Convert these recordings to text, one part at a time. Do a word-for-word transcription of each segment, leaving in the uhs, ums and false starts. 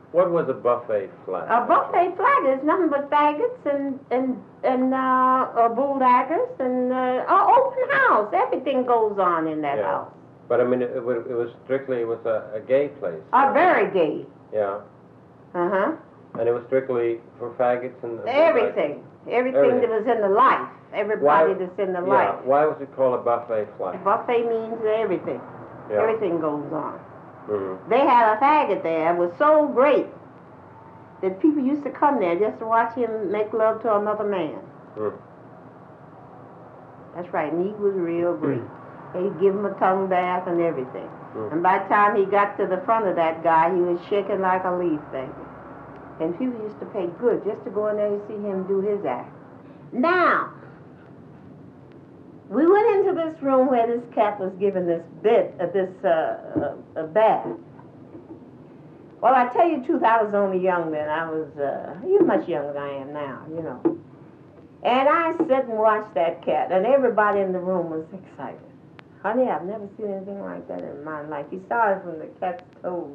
What was a buffet flat? A buffet flat is nothing but faggots and and and uh, uh bulldaggers and uh, uh, open house. Everything goes on in that yeah. house. But I mean, it, it was strictly it was a, a gay place. A very gay. Yeah. Uh huh. And it was strictly for faggots and everything. everything, everything that was in the life. Everybody why, that's in the yeah, life. Why was it called a buffet flat? A buffet means everything. Yeah. Everything goes on. Mm-hmm. They had a faggot there. It was so great that people used to come there just to watch him make love to another man. Mm. That's right, and he was real great. He'd give him a tongue bath and everything. Mm. And by the time he got to the front of that guy, he was shaking like a leaf, baby. And people used to pay good just to go in there and see him do his act. Now, we went into this room where this cat was given this bit, uh, this uh, uh, bath. Well, I tell you the truth, I was only young then. I was, uh, you're much younger than I am now, you know. And I sat and watched that cat, and everybody in the room was excited. Honey, I've never seen anything like that in my life. He started from the cat's toes,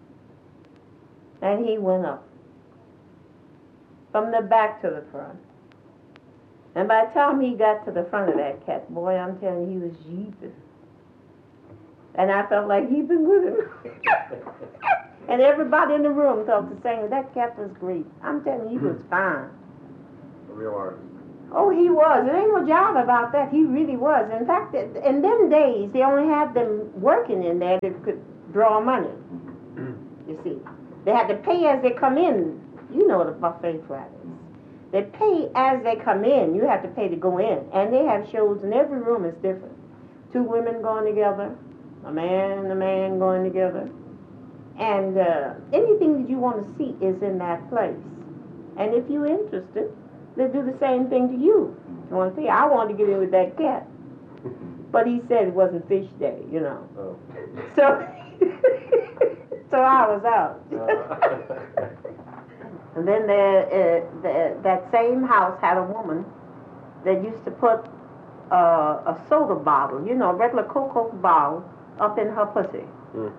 and he went up, from the back to the front. And by the time he got to the front of that cat, boy, I'm telling you, he was yeeping. And I felt like yeeping with him. And everybody in the room felt the same. That cat was great. I'm telling you, he was fine. A real artist. Oh, he was. There ain't no doubt about that. He really was. In fact, in them days, they only had them working in there that could draw money. You see. They had to pay as they come in. You know what a buffet flat is. They pay as they come in. You have to pay to go in. And they have shows, and every room is different. Two women going together, a man and a man going together. And uh, anything that you want to see is in that place. And if you're interested, they'll do the same thing to you. You want to see, I wanted to get in with that cat. But he said it wasn't fish day, you know. Oh. So, so I was out. And then there, uh, the, that same house had a woman that used to put uh, a soda bottle, you know, a regular Coke bottle, up in her pussy. Mm.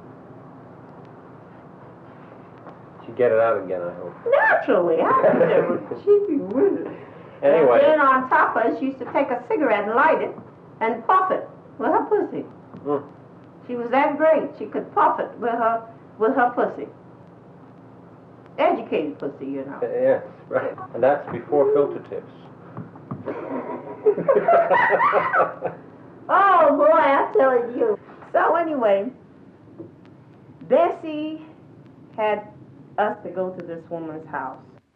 She'd get it out again, I hope. Naturally. I would she'd be with it. Anyway. And then on top of it, she used to take a cigarette and light it and puff it with her pussy. Mm. She was that great. She could puff it with her, with her pussy. Educated pussy, you know. Yes, right. And that's before filter tips. Oh, boy, I'm telling you. So anyway, Bessie had us to go to this woman's house.